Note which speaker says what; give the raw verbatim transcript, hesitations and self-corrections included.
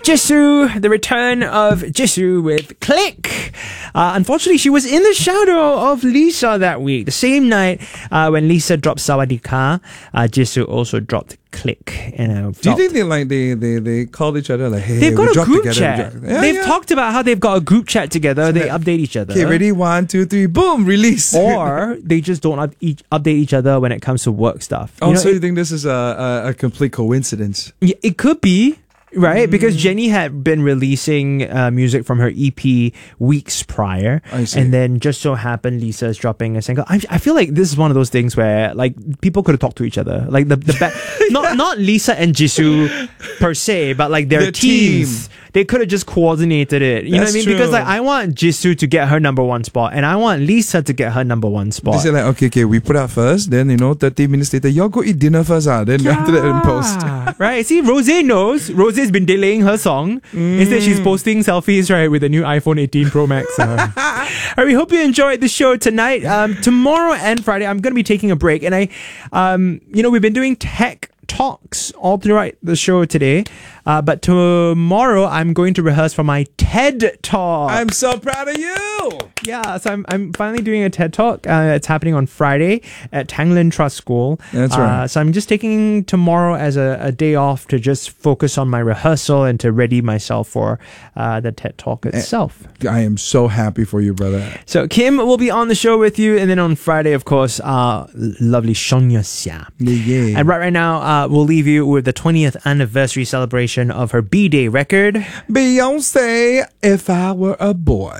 Speaker 1: Jisoo, the return of Jisoo with Click. Uh, unfortunately, she was in the shadow of Lisa that week. The same night uh, when Lisa dropped Sawadika, uh, Jisoo also dropped Click. And I
Speaker 2: Do you think they like they they they called each other like, hey,
Speaker 1: they've got
Speaker 2: we
Speaker 1: a
Speaker 2: dropped
Speaker 1: group
Speaker 2: together,
Speaker 1: chat?
Speaker 2: we dropped- Yeah,
Speaker 1: they've
Speaker 2: yeah.
Speaker 1: talked about how they've got a group chat together.
Speaker 2: So
Speaker 1: they
Speaker 2: that-
Speaker 1: update each other.
Speaker 2: Okay, ready? One, two, three, boom, release.
Speaker 1: Or they just don't up- each, update each other when it comes to work stuff.
Speaker 2: oh,
Speaker 1: You know,
Speaker 2: so
Speaker 1: it-
Speaker 2: you think this is a a, a complete coincidence?
Speaker 1: Yeah, it could be, right? Because Jenny had been releasing uh, music from her E P weeks prior.
Speaker 2: I see.
Speaker 1: And then just so happened Lisa's dropping a single. I, I feel like this is one of those things where like people could have talked to each other. Like the, the ba- not not Lisa and Jisoo per se, but like their,
Speaker 2: Their
Speaker 1: teams.
Speaker 2: team.
Speaker 1: They could have just coordinated it. You know what I
Speaker 2: That's
Speaker 1: mean? Because
Speaker 2: true.
Speaker 1: like I want Jisoo to get her number one spot and I want Lisa to get her number one
Speaker 2: They
Speaker 1: spot.
Speaker 2: say like, okay, okay, we put out first, then you know, thirty minutes later, y'all go eat dinner first, ah. Then after that, in post.
Speaker 1: Ah, right. See, Rose knows. Rose's been delaying her song. Instead, she's posting selfies, right, with the new iPhone eighteen Pro Max. Uh. All right, we hope you enjoyed the show tonight. Um, tomorrow and Friday, I'm going to be taking a break. And I, um, you know, we've been doing tech talks all throughout the show today. Uh, but tomorrow, I'm going to rehearse for my TED Talk.
Speaker 2: I'm so proud of you.
Speaker 1: Yeah, so I'm I'm finally doing a TED Talk. Uh, it's happening on Friday at Tanglin Trust School.
Speaker 2: That's
Speaker 1: Uh,
Speaker 2: right.
Speaker 1: so I'm just taking tomorrow as a, a day off to just focus on my rehearsal and to ready myself for uh, the TED Talk itself.
Speaker 2: I am so happy for you, brother.
Speaker 1: So Kim will be on the show with you, and then on Friday, of course, uh, lovely Shonya Xia.
Speaker 2: Yeah, yeah.
Speaker 1: And right right now, uh, we'll leave you with the twentieth anniversary celebration of her B-Day record.
Speaker 2: Beyonce, if I were a boy.